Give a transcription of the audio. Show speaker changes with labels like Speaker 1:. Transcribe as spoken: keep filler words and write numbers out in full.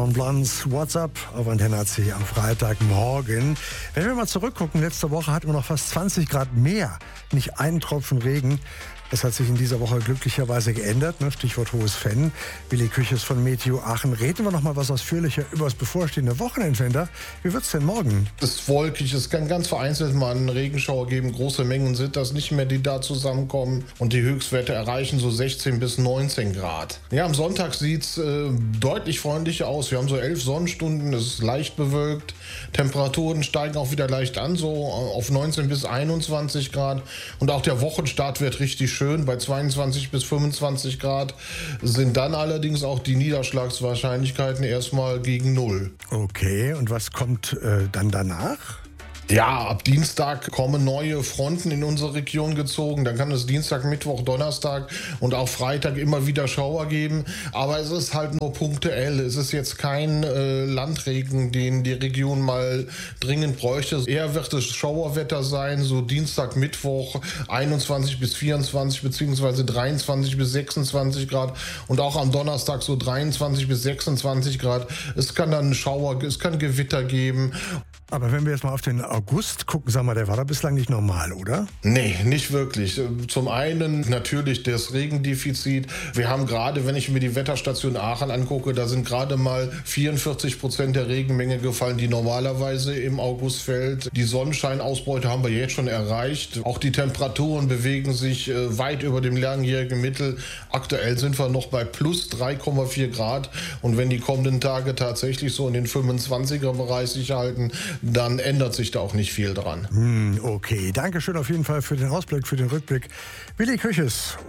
Speaker 1: Von Blondes WhatsApp auf Antenne A C am Freitagmorgen. Wenn wir mal zurückgucken, letzte Woche hatten wir noch fast zwanzig Grad mehr. Nicht einen Tropfen Regen. Das hat sich in dieser Woche glücklicherweise geändert. Ne? Stichwort hohes Fenn. Willi Küches von Meteo Aachen. Reden wir noch mal was ausführlicher über das bevorstehende Wochenendwetter. Wie wird's denn morgen?
Speaker 2: Es ist wolkig, es kann ganz vereinzelt mal einen Regenschauer geben. Große Mengen sind das nicht mehr, die da zusammenkommen. Und die Höchstwerte erreichen so sechzehn bis neunzehn Grad. Ja, am Sonntag sieht's äh, deutlich freundlicher aus. Wir haben so elf Sonnenstunden, es ist leicht bewölkt. Temperaturen steigen auch wieder leicht an, so auf neunzehn bis einundzwanzig Grad. Und auch der Wochenstart wird richtig schön. Schön, bei zweiundzwanzig bis fünfundzwanzig Grad sind dann allerdings auch die Niederschlagswahrscheinlichkeiten erstmal gegen Null.
Speaker 1: Okay, und was kommt äh, dann danach?
Speaker 2: Ja, ab Dienstag kommen neue Fronten in unsere Region gezogen. Dann kann es Dienstag, Mittwoch, Donnerstag und auch Freitag immer wieder Schauer geben. Aber es ist halt nur punktuell. Es ist jetzt kein äh, Landregen, den die Region mal dringend bräuchte. Eher wird es Schauerwetter sein, so Dienstag, Mittwoch, einundzwanzig bis vierundzwanzig beziehungsweise dreiundzwanzig bis sechsundzwanzig Grad und auch am Donnerstag so dreiundzwanzig bis sechsundzwanzig Grad. Es kann dann Schauer, es kann Gewitter geben.
Speaker 1: Aber wenn wir jetzt mal auf den August gucken, sag mal, der war da bislang nicht normal, oder?
Speaker 2: Nee, nicht wirklich. Zum einen natürlich das Regendefizit. Wir haben gerade, wenn ich mir die Wetterstation Aachen angucke, da sind gerade mal vierundvierzig Prozent der Regenmenge gefallen, die normalerweise im August fällt. Die Sonnenscheinausbeute haben wir jetzt schon erreicht. Auch die Temperaturen bewegen sich äh, weit über dem langjährigen Mittel. Aktuell sind wir noch bei plus drei Komma vier Grad. Und wenn die kommenden Tage tatsächlich so in den fünfundzwanziger Bereich sich halten, dann ändert sich da auch nicht viel dran.
Speaker 1: Hm, okay, danke schön auf jeden Fall für den Ausblick, für den Rückblick. Willi Küches